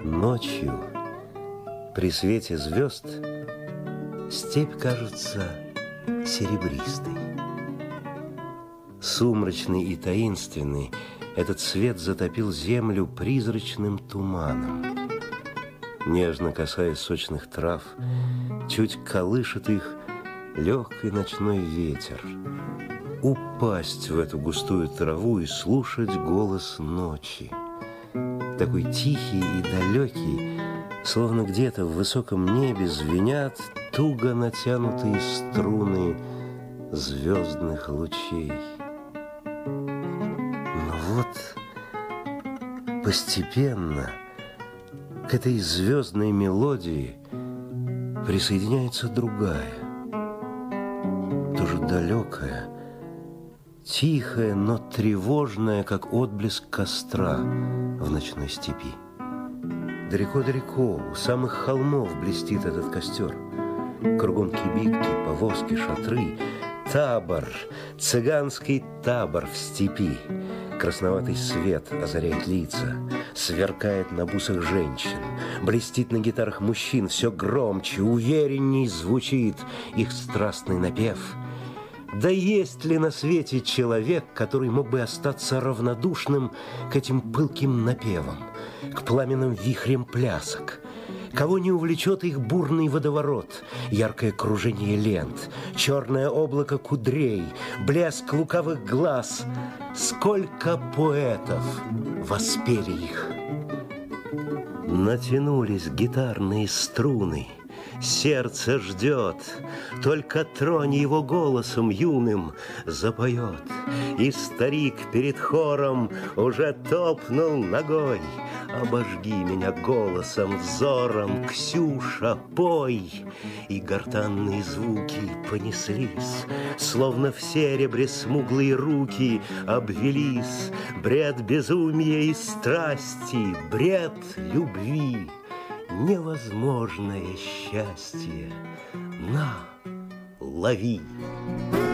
Ночью, при свете звезд, степь кажется серебристой. Сумрачный и таинственный этот свет затопил землю призрачным туманом. Нежно касаясь сочных трав, чуть колышет их легкий ночной ветер. Упасть в эту густую траву и слушать голос ночи. Такой тихий и далекий, словно где-то в высоком небе звенят туго натянутые струны звездных лучей. Но вот постепенно к этой звездной мелодии присоединяется другая, тоже далекая, тихая, но тревожная, как отблеск костра в ночной степи. Далеко-далеко, у самых холмов блестит этот костер. Кругом кибитки, повозки, шатры. Табор, цыганский табор в степи. Красноватый свет озаряет лица, сверкает на бусах женщин, блестит на гитарах мужчин, все громче, уверенней звучит их страстный напев. Да есть ли на свете человек, который мог бы остаться равнодушным к этим пылким напевам, к пламенным вихрям плясок? Кого не увлечет их бурный водоворот, яркое кружение лент, черное облако кудрей, блеск лукавых глаз? Сколько поэтов воспели их! Натянулись гитарные струны, сердце ждет, только тронь его голосом юным запоет. И старик перед хором уже топнул ногой. Обожги меня голосом, взором, Ксюша, пой. И гортанные звуки понеслись, словно в серебре смуглые руки обвелись. Бред безумия и страсти, бред любви, невозможное счастье. На, лови!